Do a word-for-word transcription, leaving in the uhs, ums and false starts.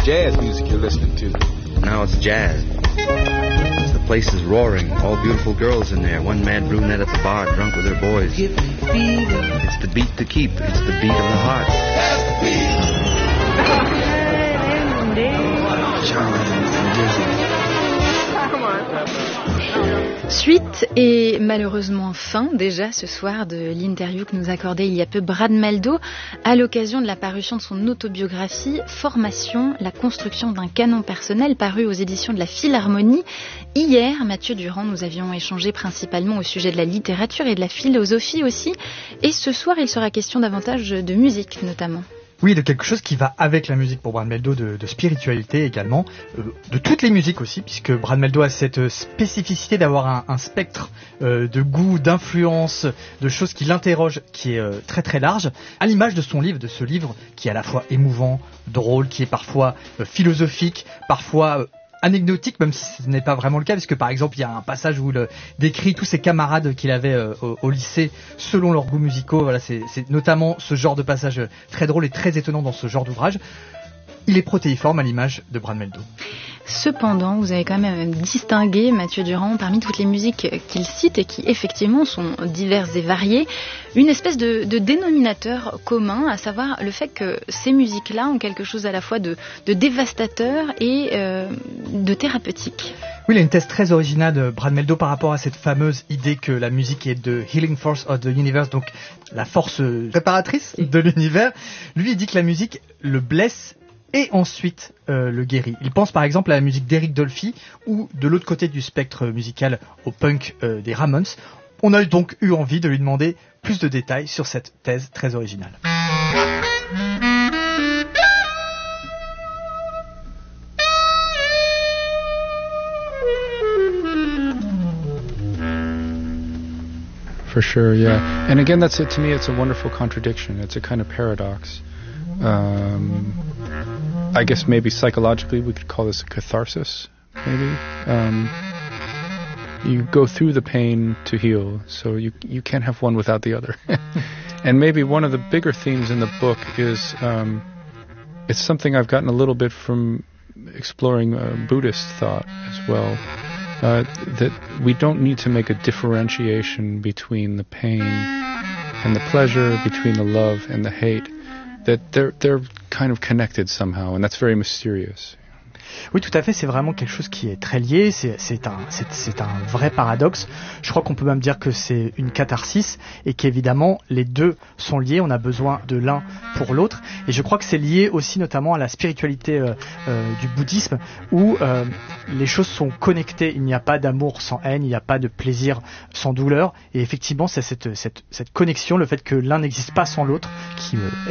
jazz music you're listening to. Now it's jazz. The place is roaring. All beautiful girls in there. One mad brunette at the bar, drunk with her boys. It's the beat to keep. It's the beat of the heart. Suite et malheureusement fin déjà ce soir de l'interview que nous accordait il y a peu Brad Mehldau à l'occasion de la parution de son autobiographie Formation, la construction d'un canon personnel, paru aux éditions de la Philharmonie. Hier, Mathieu Durand, nous avions échangé principalement au sujet de la littérature et de la philosophie aussi, et ce soir il sera question davantage de musique notamment. Oui, de quelque chose qui va avec la musique pour Brad Mehldau, de, de spiritualité également, euh, de toutes les musiques aussi, puisque Brad Mehldau a cette spécificité d'avoir un, un spectre euh, de goût, d'influence, de choses qui l'interrogent, qui est euh, très très large, à l'image de son livre, de ce livre qui est à la fois émouvant, drôle, qui est parfois euh, philosophique, parfois... Euh, anecdotique, même si ce n'est pas vraiment le cas, parce que par exemple il y a un passage où il décrit tous ses camarades qu'il avait euh, au, au lycée selon leurs goûts musicaux. Voilà, c'est, c'est notamment ce genre de passage très drôle et très étonnant dans ce genre d'ouvrage. Il est protéiforme à l'image de Brad Mehldau. Cependant, vous avez quand même distingué Mathieu Durand parmi toutes les musiques qu'il cite et qui effectivement sont diverses et variées, une espèce de, de dénominateur commun, à savoir le fait que ces musiques-là ont quelque chose à la fois de, de dévastateur et euh, de thérapeutique. Oui, il y a une thèse très originale de Brad Mehldau par rapport à cette fameuse idée que la musique est the healing force of the universe, donc la force réparatrice de l'univers. Lui, il dit que la musique le blesse et ensuite euh, le guérit. Il pense par exemple à la musique d'Eric Dolphy ou de l'autre côté du spectre musical au punk euh, des Ramones. On a donc eu envie de lui demander plus de détails sur cette thèse très originale. For sure, yeah. And again, that's it, to me, it's a wonderful contradiction. It's a kind of paradox. Um, I guess maybe psychologically we could call this a catharsis, maybe. Um, you go through the pain to heal, so you you can't have one without the other. And maybe one of the bigger themes in the book is, um, it's something I've gotten a little bit from exploring uh, Buddhist thought as well, uh, that we don't need to make a differentiation between the pain and the pleasure, between the love and the hate. That they're they're kind of connected somehow, and that's very mysterious. Oui, tout à fait, c'est vraiment quelque chose qui est très lié, c'est, c'est, un, c'est, c'est un vrai paradoxe. Je crois qu'on peut même dire que c'est une catharsis et qu'évidemment les deux sont liés, on a besoin de l'un pour l'autre. Et je crois que c'est lié aussi notamment à la spiritualité euh, euh, du bouddhisme où euh, les choses sont connectées, il n'y a pas d'amour sans haine, il n'y a pas de plaisir sans douleur. Et effectivement, c'est cette, cette, cette connexion, le fait que l'un n'existe pas sans l'autre qui euh,